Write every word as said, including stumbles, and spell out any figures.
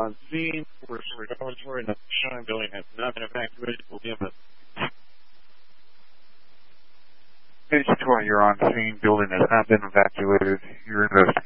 on scene. We're regulatory and the Shine building has not been evacuated. We'll give us. Page twenty, you're on scene. Building has not been evacuated. Your investigation.